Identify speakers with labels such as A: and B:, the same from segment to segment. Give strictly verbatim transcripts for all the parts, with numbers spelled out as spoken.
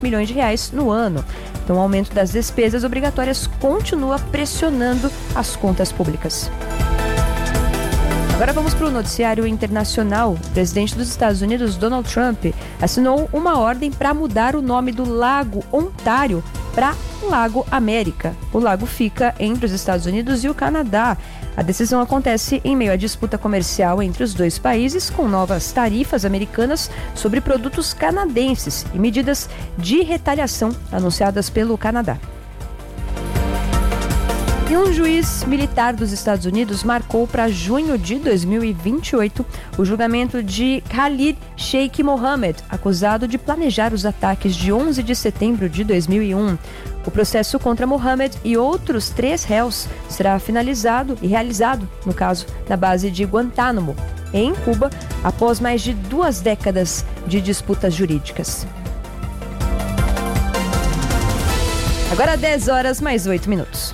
A: milhões de reais no ano. Então, o aumento das despesas obrigatórias continua pressionando as contas públicas. Agora vamos para o noticiário internacional. O presidente dos Estados Unidos, Donald Trump, assinou uma ordem para mudar o nome do Lago Ontário para Lago América. O lago fica entre os Estados Unidos e o Canadá. A decisão acontece em meio à disputa comercial entre os dois países, com novas tarifas americanas sobre produtos canadenses e medidas de retaliação anunciadas pelo Canadá. E um juiz militar dos Estados Unidos marcou para junho de dois mil e vinte e oito o julgamento de Khalid Sheikh Mohammed, acusado de planejar os ataques de onze de setembro de dois mil e um. O processo contra Mohammed e outros três réus será finalizado e realizado, no caso, na base de Guantánamo, em Cuba, após mais de duas décadas de disputas jurídicas. Agora dez horas mais oito minutos.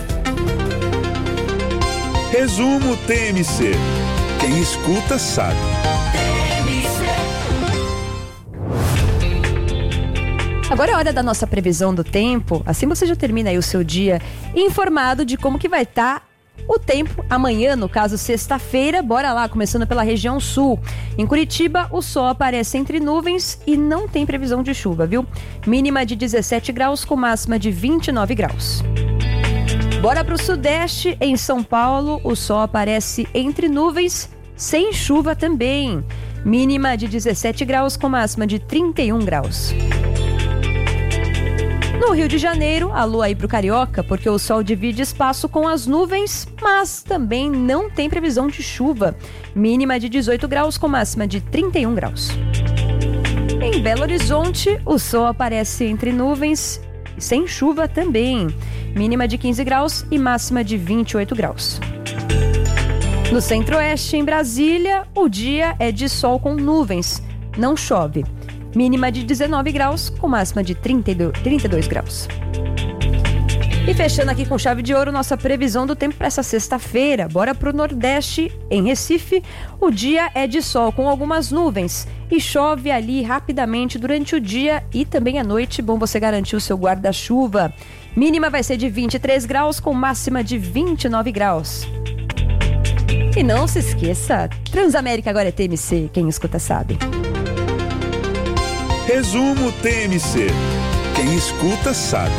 B: Resumo T M C. Quem escuta sabe.
A: Agora é hora da nossa previsão do tempo. Assim você já termina aí o seu dia informado de como que vai estar o tempo amanhã, no caso sexta-feira. Bora lá, começando pela região sul. Em Curitiba, o sol aparece entre nuvens e não tem previsão de chuva, viu? Mínima de dezessete graus com máxima de vinte e nove graus. Bora para o sudeste, em São Paulo, o sol aparece entre nuvens, sem chuva também. Mínima de dezessete graus com máxima de trinta e um graus. No Rio de Janeiro, a lua aí para o Carioca, porque o sol divide espaço com as nuvens, mas também não tem previsão de chuva. Mínima de dezoito graus com máxima de trinta e um graus. Em Belo Horizonte, o sol aparece entre nuvens, sem chuva também. Mínima de quinze graus e máxima de vinte e oito graus. No centro-oeste, em Brasília, o dia é de sol com nuvens, não chove. Mínima de dezenove graus com máxima de trinta e dois graus. E fechando aqui com chave de ouro, nossa previsão do tempo para essa sexta-feira. Bora para o Nordeste, em Recife, o dia é de sol com algumas nuvens e chove ali rapidamente durante o dia e também à noite. Bom você garantir o seu guarda-chuva. Mínima vai ser de vinte e três graus com máxima de vinte e nove graus. E não se esqueça, Transamérica agora é T M C, quem escuta sabe.
B: Resumo T M C. Quem escuta sabe.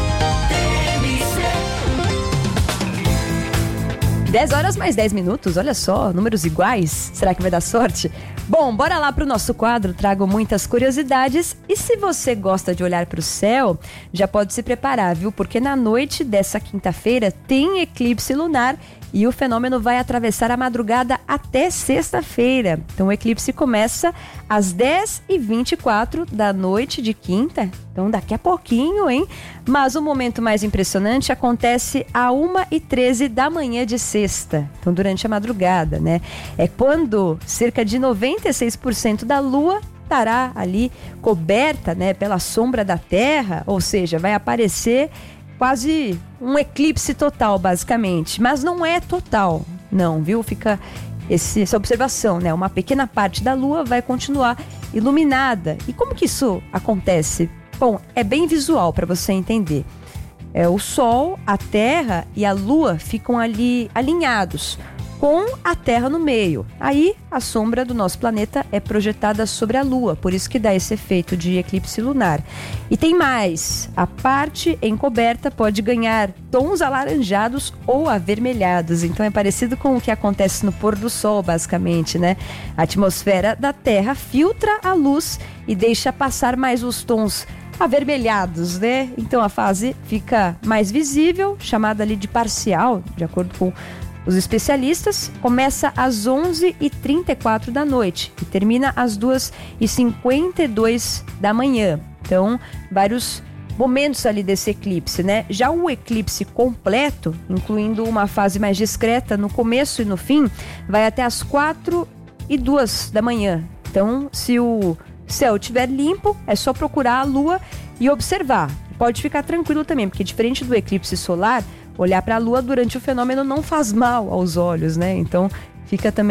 A: dez horas mais dez minutos, olha só, números iguais, será que vai dar sorte? Bom, bora lá pro nosso quadro, trago muitas curiosidades e se você gosta de olhar pro céu, já pode se preparar, viu? Porque na noite dessa quinta-feira tem eclipse lunar e o fenômeno vai atravessar a madrugada até sexta-feira. Então o eclipse começa às dez e vinte e quatro da noite de quinta, então daqui a pouquinho, hein? Mas o momento mais impressionante acontece a uma e treze da manhã de sexta, então durante a madrugada, né? É quando cerca de noventa e seis por cento da lua estará ali coberta, né, pela sombra da Terra, ou seja, vai aparecer quase um eclipse total, basicamente. Mas não é total, não, viu? Fica esse, essa observação, né? Uma pequena parte da lua vai continuar iluminada. E como que isso acontece? Bom, é bem visual para você entender. É, o Sol, a Terra e a Lua ficam ali alinhados, com a Terra no meio. Aí a sombra do nosso planeta é projetada sobre a Lua, por isso que dá esse efeito de eclipse lunar. E tem mais, a parte encoberta pode ganhar tons alaranjados ou avermelhados, então é parecido com o que acontece no pôr do sol, basicamente, né? A atmosfera da Terra filtra a luz e deixa passar mais os tons avermelhados, né? Então a fase fica mais visível, chamada ali de parcial, de acordo com os especialistas. Começa às onze e trinta e quatro da noite e termina às duas e cinquenta e dois da manhã. Então, vários momentos ali desse eclipse, né? Já o eclipse completo, incluindo uma fase mais discreta no começo e no fim, vai até às quatro e duas da manhã. Então, se o céu estiver limpo, é só procurar a lua e observar. Pode ficar tranquilo também, porque diferente do eclipse solar, olhar para a lua durante o fenômeno não faz mal aos olhos, né? Então fica também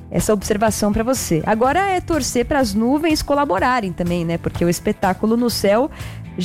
A: essa observação para você. Agora é torcer para as nuvens colaborarem também, né? Porque o espetáculo no céu